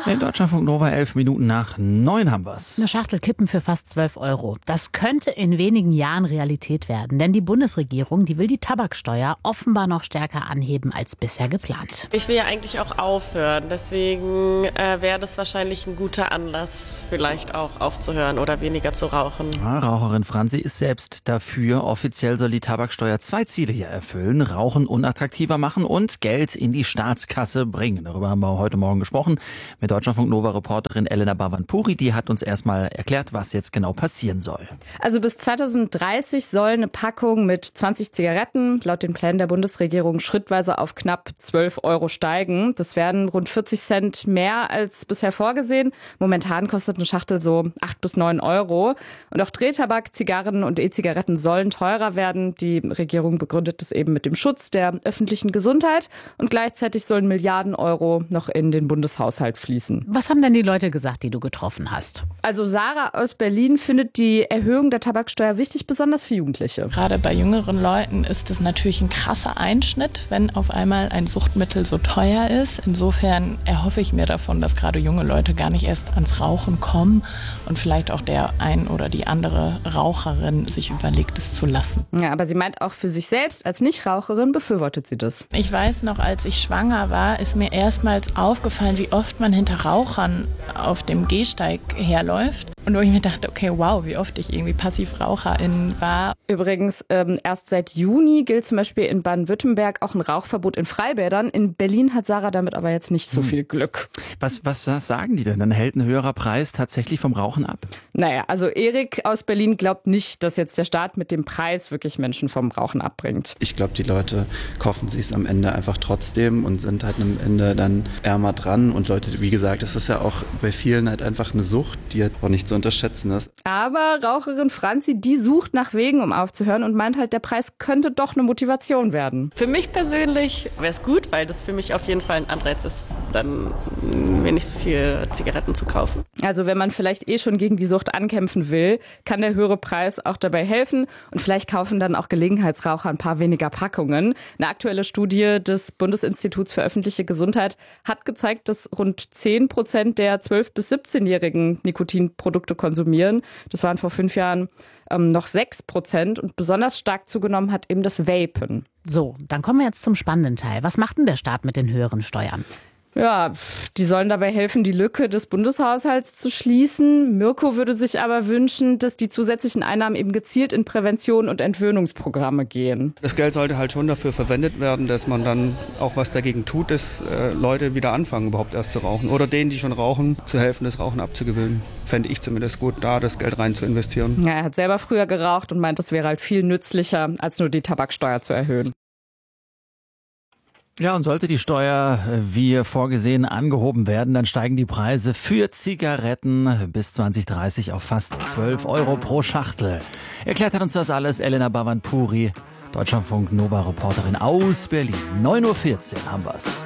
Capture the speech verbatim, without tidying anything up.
In Deutschlandfunk Nova elf Minuten nach neun haben wir's. Eine Schachtel Kippen für fast zwölf Euro. Das könnte in wenigen Jahren Realität werden. Denn die Bundesregierung, die will die Tabaksteuer offenbar noch stärker anheben als bisher geplant. Ich will ja eigentlich auch aufhören. Deswegen äh, wäre das wahrscheinlich ein guter Anlass, vielleicht auch aufzuhören oder weniger zu rauchen. Ja, Raucherin Franzi ist selbst dafür. Offiziell soll die Tabaksteuer zwei Ziele hier erfüllen. Rauchen unattraktiver machen und Geld in die Staatskasse bringen. Darüber haben wir heute Morgen gesprochen mit Deutschlandfunk Nova Reporterin Elena Bhavanpuri. Die hat uns erstmal erklärt, was jetzt genau passieren soll. Also bis zweitausenddreißig soll eine Packung mit zwanzig Zigaretten laut den Plänen der Bundesregierung schrittweise auf knapp zwölf Euro steigen. Das wären rund vierzig Cent mehr als bisher vorgesehen. Momentan kostet eine Schachtel so acht bis neun Euro. Und auch Drehtabak, Zigarren und E-Zigaretten sollen teurer werden. Die Regierung begründet das eben mit dem Schutz der öffentlichen Gesundheit. Und gleichzeitig sollen Milliarden Euro noch in den Bundeshaushalt fließen. Was haben denn die Leute gesagt, die du getroffen hast? Also Sarah aus Berlin findet die Erhöhung der Tabaksteuer wichtig, besonders für Jugendliche. Gerade bei jüngeren Leuten ist es natürlich ein krasser Einschnitt, wenn auf einmal ein Suchtmittel so teuer ist. Insofern erhoffe ich mir davon, dass gerade junge Leute gar nicht erst ans Rauchen kommen und vielleicht auch der ein oder die andere Raucherin sich überlegt, es zu lassen. Ja, aber sie meint auch für sich selbst, als Nichtraucherin befürwortet sie das. Ich weiß noch, als ich schwanger war, ist mir erstmals aufgefallen, wie oft man hinter Rauchern auf dem Gehsteig herläuft. Und wo ich mir dachte, okay, wow, wie oft ich irgendwie Passivraucherin war. Übrigens, ähm, erst seit Juni gilt zum Beispiel in Baden-Württemberg auch ein Rauchverbot in Freibädern. In Berlin hat Sarah damit aber jetzt nicht so viel Glück. Was, was sagen die denn? Dann hält ein höherer Preis tatsächlich vom Rauchen ab? Naja, also Erik aus Berlin glaubt nicht, dass jetzt der Staat mit dem Preis wirklich Menschen vom Rauchen abbringt. Ich glaube, die Leute kaufen sich es am Ende einfach trotzdem und sind halt am Ende dann ärmer dran. Und Leute, wie gesagt, das ist ja auch bei vielen halt einfach eine Sucht, die halt auch nicht zu unterschätzen ist. Aber Raucherin Franzi, die sucht nach Wegen, um aufzuhören und meint halt, der Preis könnte doch eine Motivation werden. Für mich persönlich wäre es gut, weil das für mich auf jeden Fall ein Anreiz ist, dann mir nicht so viel Zigaretten zu kaufen. Also wenn man vielleicht eh schon gegen die Sucht ankämpfen will, kann der höhere Preis auch dabei helfen. Und vielleicht kaufen dann auch Gelegenheitsraucher ein paar weniger Packungen. Eine aktuelle Studie des Bundesinstituts für öffentliche Gesundheit hat gezeigt, dass rund zehn Prozent der zwölf- bis siebzehnjährigen Nikotinprodukte konsumieren. Das waren vor fünf Jahren ähm, noch sechs Prozent. Und besonders stark zugenommen hat eben das Vapen. So, dann kommen wir jetzt zum spannenden Teil. Was macht denn der Staat mit den höheren Steuern? Ja, die sollen dabei helfen, die Lücke des Bundeshaushalts zu schließen. Mirko würde sich aber wünschen, dass die zusätzlichen Einnahmen eben gezielt in Prävention und Entwöhnungsprogramme gehen. Das Geld sollte halt schon dafür verwendet werden, dass man dann auch was dagegen tut, dass äh, Leute wieder anfangen, überhaupt erst zu rauchen. Oder denen, die schon rauchen, zu helfen, das Rauchen abzugewöhnen. Fände ich zumindest gut, da das Geld rein zu investieren. Ja, er hat selber früher geraucht und meint, das wäre halt viel nützlicher, als nur die Tabaksteuer zu erhöhen. Ja, und sollte die Steuer wie vorgesehen angehoben werden, dann steigen die Preise für Zigaretten bis zwanzig dreißig auf fast zwölf Euro pro Schachtel. Erklärt hat uns das alles Elena Bhavanpuri, Deutschlandfunk Nova Reporterin aus Berlin. neun Uhr vierzehn haben wir's.